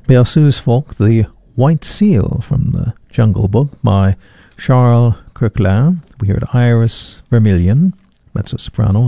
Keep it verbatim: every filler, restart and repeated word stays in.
Bearsus Folk, The White Seal from the Jungle Book by Charles Kirkland. We heard Iris Vermilion, mezzo-soprano,